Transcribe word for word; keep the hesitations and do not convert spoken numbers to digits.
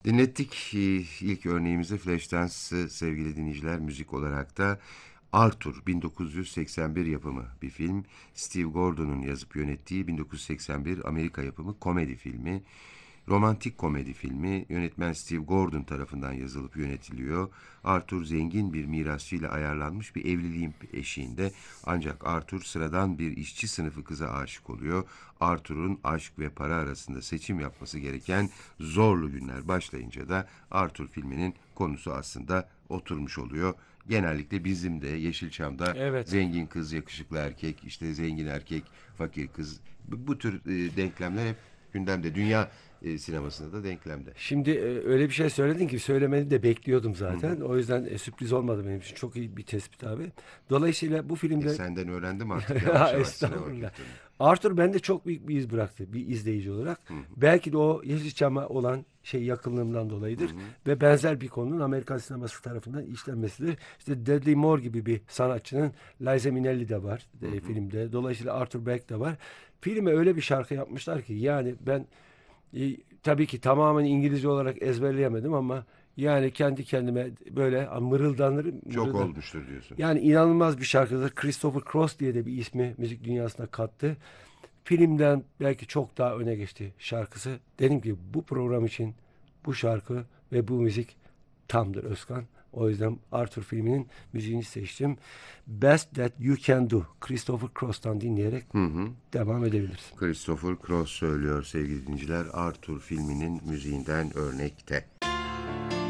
Dinlettik e, ilk örneğimizi Flashdance sevgili dinleyiciler, müzik olarak da Arthur bin dokuz yüz seksen bir yapımı bir film. Steve Gordon'un yazıp yönettiği bin dokuz yüz seksen bir Amerika yapımı komedi filmi. Romantik komedi filmi, yönetmen Steve Gordon tarafından yazılıp yönetiliyor. Arthur zengin bir mirasçıyla ayarlanmış bir evliliğin eşiğinde, ancak Arthur sıradan bir işçi sınıfı kıza aşık oluyor. Arthur'un aşk ve para arasında seçim yapması gereken zorlu günler başlayınca da Arthur filminin konusu aslında oturmuş oluyor. Genellikle bizim de Yeşilçam'da Evet. zengin kız, yakışıklı erkek, işte zengin erkek, fakir kız, bu, bu tür e, denklemler hep gündemde. Dünya e, sinemasında da denklemde. Şimdi e, öyle bir şey söyledin ki söylemeni de bekliyordum Hı zaten. hı. O yüzden e, sürpriz olmadı benim için. Çok iyi bir tespit abi. Dolayısıyla bu E, filmde senden öğrendim artık ya yavaş yavaş sinema estağfurullah. kültürünü. Arthur bende çok büyük bir iz bıraktı bir izleyici olarak. Hı hı. Belki de o Yeşilçam'a olan şey yakınlığımdan Hı dolayıdır hı. ve benzer bir konunun Amerikan sineması tarafından işlenmesidir. İşte Dudley Moore gibi bir sanatçının Liza Minnelli de var Hı e, hı. filmde. Dolayısıyla Arthur Beck de var. Filme öyle bir şarkı yapmışlar ki yani ben e, tabii ki tamamen İngilizce olarak ezberleyemedim ama yani kendi kendime böyle mırıldanırım. Çok Mırıldan. olmuştur diyorsun. Yani inanılmaz bir şarkıdır. Christopher Cross diye de bir ismi müzik dünyasına kattı. Filmden belki çok daha öne geçti şarkısı. Dedim ki bu program için bu şarkı ve bu müzik tamdır Özkan. O yüzden Arthur filminin müziğini seçtim. Best That You Can Do. Christopher Cross'tan dinleyerek Hı hı. devam edebiliriz. Christopher Cross söylüyor sevgili dinleyiciler, Arthur filminin müziğinden örnekte.